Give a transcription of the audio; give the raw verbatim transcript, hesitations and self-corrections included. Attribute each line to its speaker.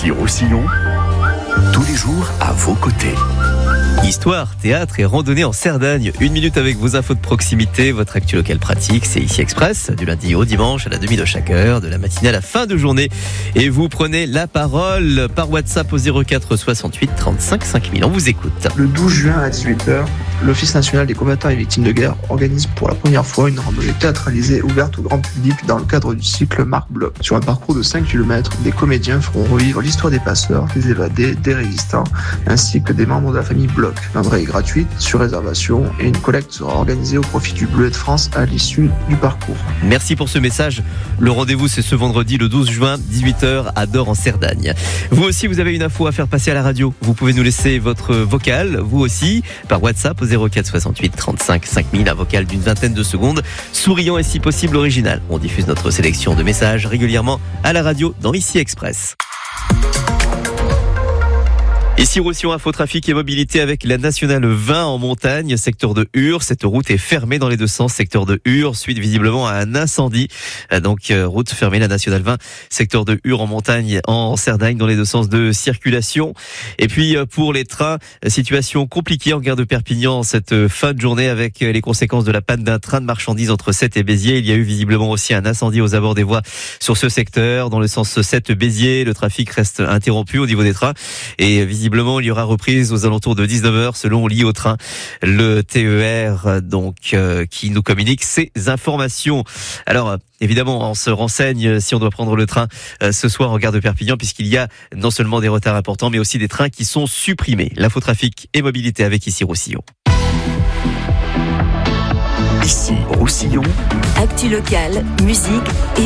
Speaker 1: Ici Roussillon, tous les jours à vos côtés.
Speaker 2: Histoire, théâtre et randonnée en Cerdagne. Une minute avec vos infos de proximité, votre actu local pratique, c'est Ici Express, du lundi au dimanche à la demi de chaque heure, de la matinée à la fin de journée. Et vous prenez la parole par WhatsApp au zéro quatre soixante-huit trente-cinq cinq mille. On vous écoute.
Speaker 3: Le douze juin à dix-huit heures, l'Office national des combattants et victimes de guerre organise pour la première fois une randonnée théâtralisée ouverte au grand public dans le cadre du cycle Marc Bloch. Sur un parcours de cinq kilomètres, des comédiens feront revivre l'histoire des passeurs, des évadés, des résistants, ainsi que des membres de la famille Bloch. L'entrée est gratuite, sur réservation, et une collecte sera organisée au profit du Bleuet de France à l'issue du parcours.
Speaker 2: Merci pour ce message. Le rendez-vous, c'est ce vendredi, le douze juin, dix-huit heures, à Dore en Cerdagne. Vous aussi, vous avez une info à faire passer à la radio. Vous pouvez nous laisser votre vocal, vous aussi, par WhatsApp au zéro quatre soixante-huit trente-cinq cinq mille, un vocal d'une vingtaine de secondes, souriant et si possible original. On diffuse notre sélection de messages régulièrement à la radio dans Ici Express. Ici Roussillon, info trafic et mobilité avec la nationale vingt en montagne, secteur de Ur. Cette route est fermée dans les deux sens, secteur de Ur, suite visiblement à un incendie. Donc euh, route fermée, la nationale vingt, secteur de Ur en montagne, en Cerdagne, dans les deux sens de circulation. Et puis euh, pour les trains, situation compliquée en gare de Perpignan cette fin de journée avec les conséquences de la panne d'un train de marchandises entre Sète et Béziers. Il y a eu visiblement aussi un incendie aux abords des voies sur ce secteur. Dans le sens Sète-Béziers, le trafic reste interrompu au niveau des trains et visiblement il y aura reprise aux alentours de dix-neuf heures selon l'I O Train, le T E R donc euh, qui nous communique ces informations. Alors évidemment, on se renseigne si on doit prendre le train euh, ce soir en gare de Perpignan puisqu'il y a non seulement des retards importants mais aussi des trains qui sont supprimés. L'infotrafic et mobilité avec Ici Roussillon.
Speaker 1: Ici Roussillon,
Speaker 4: actu locale, musique et